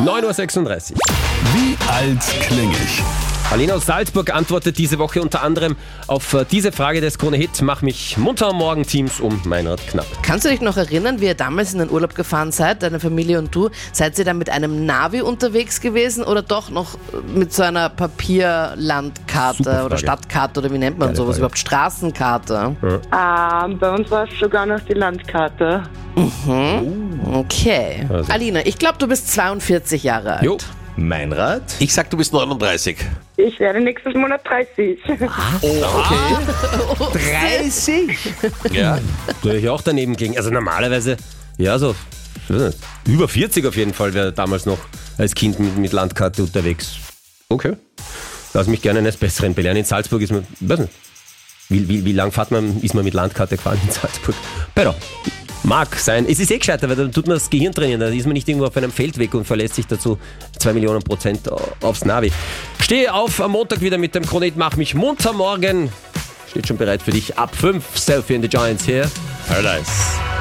9:36 Uhr. Wie alt klinge ich? Alina aus Salzburg antwortet diese Woche unter anderem auf diese Frage des Krone-Hit: Mach mich munter am Morgen, Teams um Meinrad Knapp. Kannst du dich noch erinnern, wie ihr damals in den Urlaub gefahren seid, deine Familie und du? Seid ihr dann mit einem Navi unterwegs gewesen oder doch noch mit so einer Papierlandkarte oder Stadtkarte oder wie nennt man sowas überhaupt? Straßenkarte? Bei uns war es sogar noch die Landkarte. Okay. Also. Alina, ich glaube, du bist 42 Jahre alt. Jo. Meinrad? Ich sag, du bist 39. Ich werde nächstes Monat 30. 30? Ja. Da ich auch daneben ging. Also normalerweise, ja, so über 40 auf jeden Fall wäre damals noch als Kind mit Landkarte unterwegs. Okay. Lass mich gerne eines Besseren belehren. In Salzburg ist man, weiß nicht, wie lang ist man mit Landkarte gefahren in Salzburg? Pero, mag sein. Es ist gescheiter, weil dann tut man das Gehirn trainieren. Da ist man nicht irgendwo auf einem Feldweg und verlässt sich dazu 2.000.000% aufs Navi. Stehe auf am Montag wieder mit dem Krone-Hit: Mach mich munter morgen. Steht schon bereit für dich ab 5. Selfie in the Giants hier. Paradise.